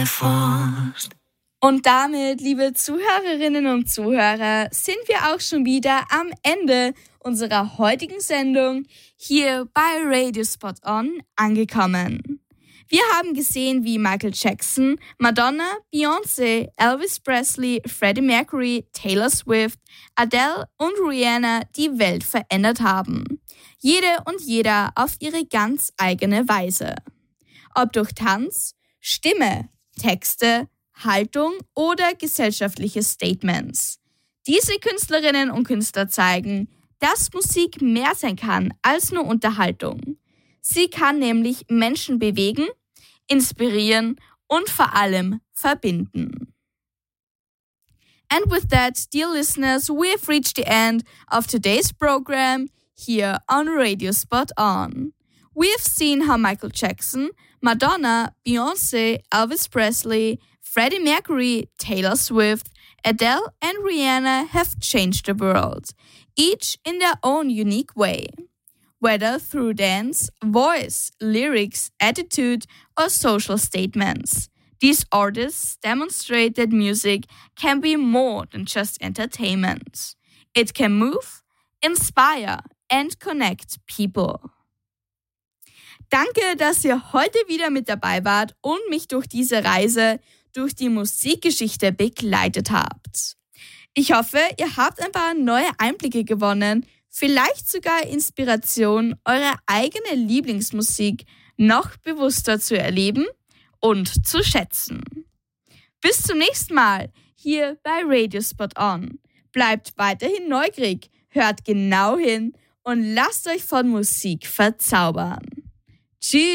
by force. Und damit, liebe Zuhörerinnen und Zuhörer, sind wir auch schon wieder am Ende unserer heutigen Sendung hier bei Radio Spot On angekommen. Wir haben gesehen, wie Michael Jackson, Madonna, Beyoncé, Elvis Presley, Freddie Mercury, Taylor Swift, Adele und Rihanna die Welt verändert haben. Jede und jeder auf ihre ganz eigene Weise. Ob durch Tanz, Stimme, Texte, Haltung oder gesellschaftliche Statements. Diese Künstlerinnen und Künstler zeigen, dass Musik mehr sein kann als nur Unterhaltung. Sie kann nämlich Menschen bewegen, inspirieren und vor allem verbinden. And with that, dear listeners, we have reached the end of today's program here on Radio Spot On. We have seen how Michael Jackson, Madonna, Beyoncé, Elvis Presley, Freddie Mercury, Taylor Swift, Adele and Rihanna have changed the world, each in their own unique way. Whether through dance, voice, lyrics, attitude, or social statements. These artists demonstrate that music can be more than just entertainment. It can move, inspire, and connect people. Danke, dass ihr heute wieder mit dabei wart und mich durch diese Reise durch die Musikgeschichte begleitet habt. Ich hoffe, ihr habt ein paar neue Einblicke gewonnen, vielleicht sogar Inspiration, eure eigene Lieblingsmusik noch bewusster zu erleben und zu schätzen. Bis zum nächsten Mal hier bei Radio Spot On. Bleibt weiterhin neugierig, hört genau hin und lasst euch von Musik verzaubern. Tschüss!